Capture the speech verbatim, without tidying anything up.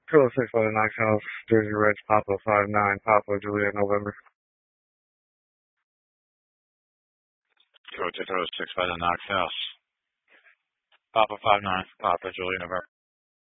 Kilo six by the Knox House, Jersey Ridge, Papa five nine, Papa Juliet November. Go to Kilo six by the Knox House. Papa five nine, Papa Juliet November.